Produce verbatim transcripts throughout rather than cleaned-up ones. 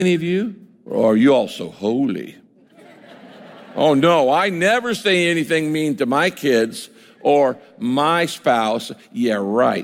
Any of you? Or are you all so holy? Oh, no, I never say anything mean to my kids or my spouse. Yeah, right.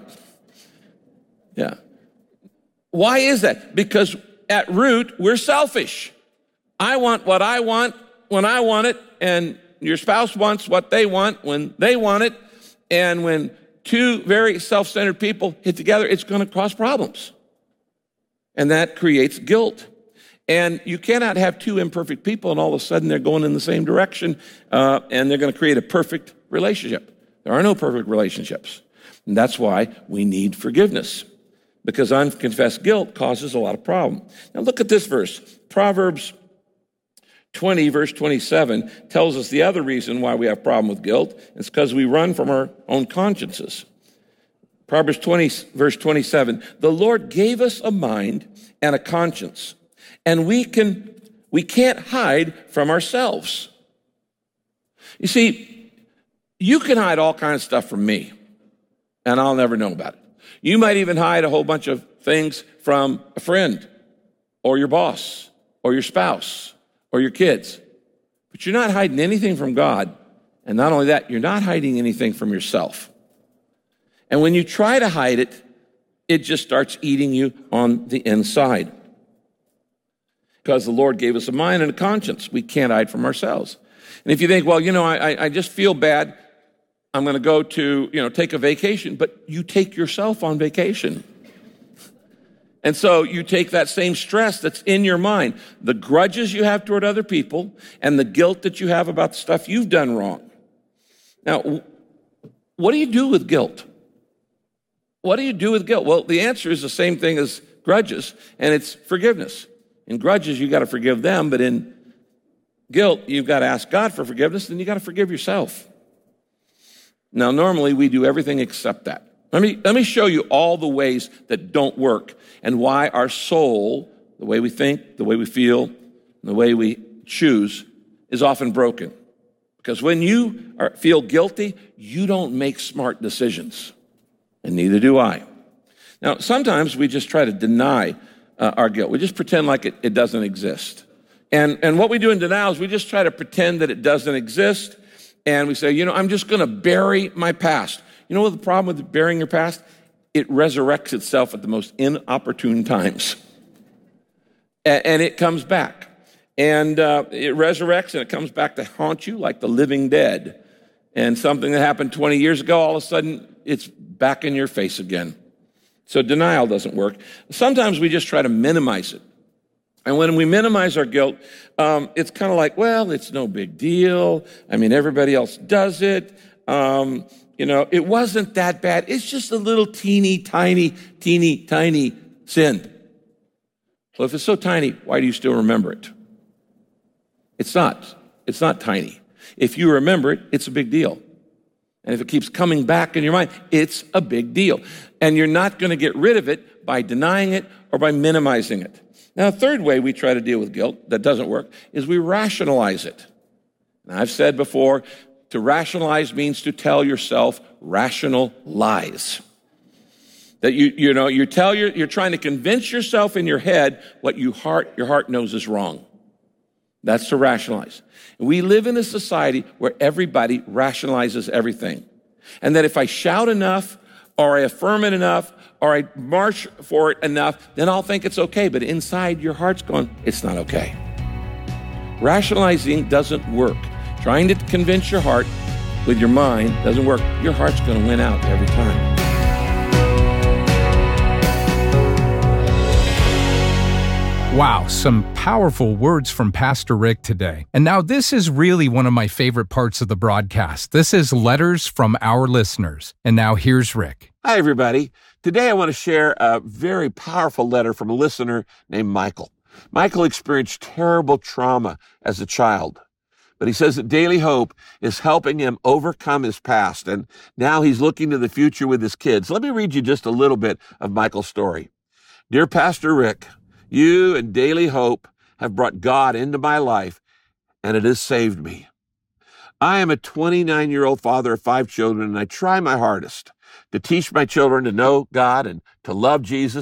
Yeah. Why is that? Because at root, we're selfish. I want what I want when I want it, and your spouse wants what they want when they want it. And when two very self-centered people hit together, it's going to cause problems. And that creates guilt. And you cannot have two imperfect people and all of a sudden they're going in the same direction uh, and they're going to create a perfect relationship. There are no perfect relationships. And that's why we need forgiveness, because unconfessed guilt causes a lot of problem. Now look at this verse. Proverbs twenty, verse twenty-seven tells us the other reason why we have problem with guilt. It's because we run from our own consciences. Proverbs twenty, verse twenty-seven, the Lord gave us a mind and a conscience, and we can, we can't hide from ourselves. You see, you can hide all kinds of stuff from me, and I'll never know about it. You might even hide a whole bunch of things from a friend or your boss or your spouse or your kids. But you're not hiding anything from God. And not only that, you're not hiding anything from yourself. And when you try to hide it, it just starts eating you on the inside. Because the Lord gave us a mind and a conscience. We can't hide from ourselves. And if you think, well, you know, I, I just feel bad, I'm going to go to, you know, take a vacation, but you take yourself on vacation. And so you take that same stress that's in your mind, the grudges you have toward other people, and the guilt that you have about the stuff you've done wrong. Now, what do you do with guilt? What do you do with guilt? Well, the answer is the same thing as grudges, and it's forgiveness. In grudges, you got to forgive them, but in guilt, you've got to ask God for forgiveness, and you got to forgive yourself. Now, normally we do everything except that. Let me, let me show you all the ways that don't work and why our soul, the way we think, the way we feel, the way we choose, is often broken. Because when you are, feel guilty, you don't make smart decisions, and neither do I. Now, sometimes we just try to deny uh, our guilt. We just pretend like it, it doesn't exist. And, and what we do in denial is we just try to pretend that it doesn't exist, and we say, you know, I'm just going to bury my past. You know what the problem with burying your past? It resurrects itself at the most inopportune times. And, and it comes back. And uh, it resurrects and it comes back to haunt you like the living dead. And something that happened twenty years ago, all of a sudden, it's back in your face again. So denial doesn't work. Sometimes we just try to minimize it. And when we minimize our guilt, um, it's kind of like, well, it's no big deal. I mean, everybody else does it. Um, you know, it wasn't that bad. It's just a little teeny, tiny, teeny, tiny sin. Well, if it's so tiny, why do you still remember it? It's not. It's not tiny. If you remember it, it's a big deal. And if it keeps coming back in your mind, it's a big deal. And you're not going to get rid of it by denying it or by minimizing it. Now, a third way we try to deal with guilt that doesn't work is we rationalize it. Now, I've said before, to rationalize means to tell yourself rational lies. That you, you know, you tell your, you're trying to convince yourself in your head what you heart, your heart knows is wrong. That's to rationalize. We live in a society where everybody rationalizes everything. And that if I shout enough, or I affirm it enough, or I march for it enough, then I'll think it's okay. But inside your heart's going, it's not okay. Rationalizing doesn't work. Trying to convince your heart with your mind doesn't work. Your heart's going to win out every time. Wow, some powerful words from Pastor Rick today. And now this is really one of my favorite parts of the broadcast. This is letters from our listeners. And now here's Rick. Hi, everybody. Today I want to share a very powerful letter from a listener named Michael. Michael experienced terrible trauma as a child. But he says that Daily Hope is helping him overcome his past, and now he's looking to the future with his kids. Let me read you just a little bit of Michael's story. Dear Pastor Rick, you and Daily Hope have brought God into my life, and it has saved me. I am a twenty-nine-year-old father of five children, and I try my hardest to teach my children to know God and to love Jesus and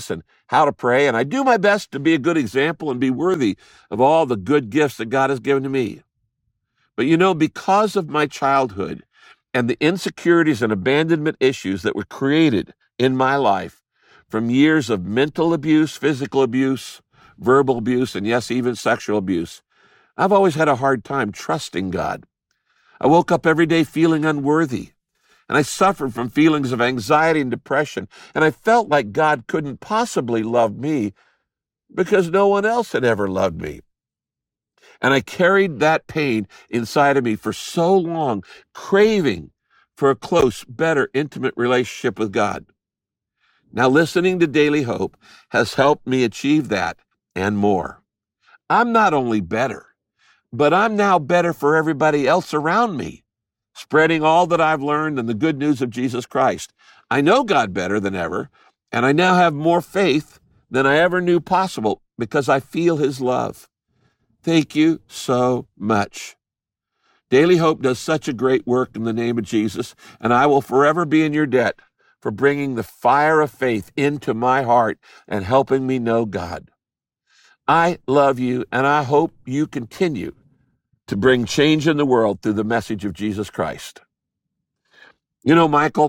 how to pray, and I do my best to be a good example and be worthy of all the good gifts that God has given to me. But you know, because of my childhood and the insecurities and abandonment issues that were created in my life from years of mental abuse, physical abuse, verbal abuse, and yes, even sexual abuse, I've always had a hard time trusting God. I woke up every day feeling unworthy, and I suffered from feelings of anxiety and depression, and I felt like God couldn't possibly love me because no one else had ever loved me. And I carried that pain inside of me for so long, craving for a close, better, intimate relationship with God. Now, listening to Daily Hope has helped me achieve that and more. I'm not only better, but I'm now better for everybody else around me, spreading all that I've learned and the good news of Jesus Christ. I know God better than ever, and I now have more faith than I ever knew possible because I feel his love. Thank you so much. Daily Hope does such a great work in the name of Jesus, and I will forever be in your debt for bringing the fire of faith into my heart and helping me know God. I love you, and I hope you continue to bring change in the world through the message of Jesus Christ. You know, Michael,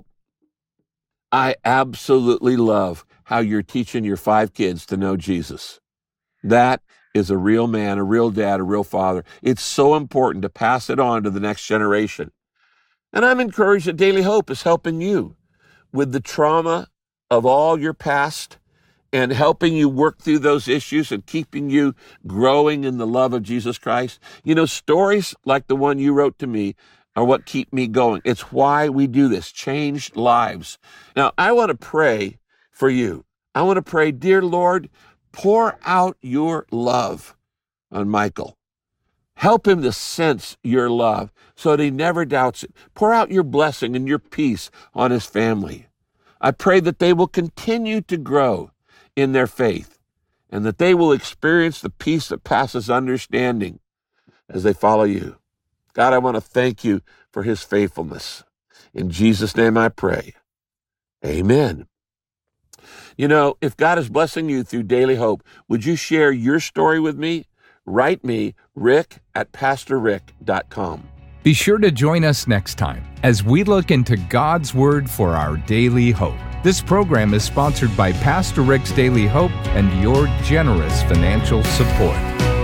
I absolutely love how you're teaching your five kids to know Jesus. That is a real man, a real dad, a real father. It's so important to pass it on to the next generation. And I'm encouraged that Daily Hope is helping you with the trauma of all your past and helping you work through those issues and keeping you growing in the love of Jesus Christ. You know, stories like the one you wrote to me are what keep me going. It's why we do this, changed lives. Now, I want to pray for you. I want to pray, dear Lord, pour out your love on Michael. Help him to sense your love so that he never doubts it. Pour out your blessing and your peace on his family. I pray that they will continue to grow in their faith and that they will experience the peace that passes understanding as they follow you. God, I want to thank you for his faithfulness. In Jesus' name I pray. Amen. You know, if God is blessing you through Daily Hope, would you share your story with me? Write me, rick at pastor rick dot com. Be sure to join us next time as we look into God's Word for our daily hope. This program is sponsored by Pastor Rick's Daily Hope and your generous financial support.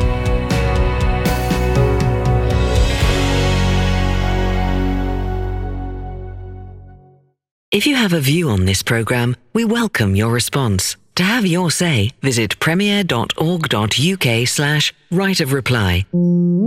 If you have a view on this program, we welcome your response. To have your say, visit premier dot org dot uk slash right of reply.